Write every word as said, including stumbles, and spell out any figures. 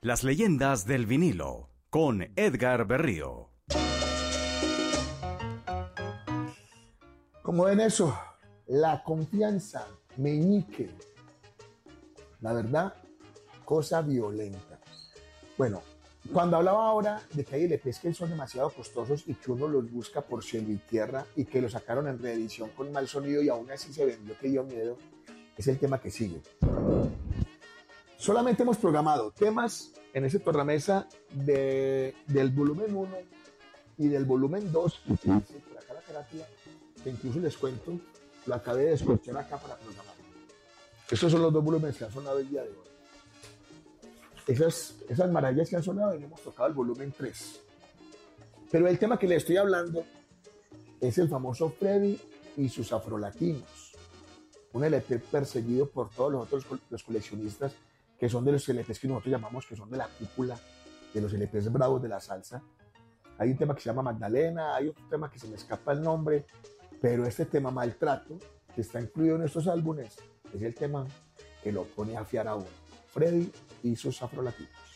Las leyendas del vinilo con Edgar Berrío. Como ven eso, la confianza, meñique, la verdad, cosa violenta. Bueno, cuando hablaba ahora de que hay L Pes que son demasiado costosos y que uno los busca por cielo y tierra y que los sacaron en reedición con mal sonido y aún así se vendió que dio miedo, es el tema que sigue. Solamente hemos programado temas en ese tornamesa de, del volumen uno y del volumen dos, por acá la carátula, que incluso les cuento, lo acabé de descorchar acá para programar. Estos son los dos volúmenes que han sonado el día de hoy. Esas, esas maravillas que han sonado y hemos tocado el volumen tres. Pero el tema que le estoy hablando es el famoso Freddy y sus afrolatinos. Un L P perseguido por todos los otros los coleccionistas, que son de los L Pes que nosotros llamamos que son de la cúpula, de los L Pes bravos de la salsa. Hay un tema que se llama Magdalena, hay otro tema que se me escapa el nombre, pero este tema Maltrato, que está incluido en estos álbumes, es el tema que lo pone a afiar a uno. Freddy y sus afrolatinos.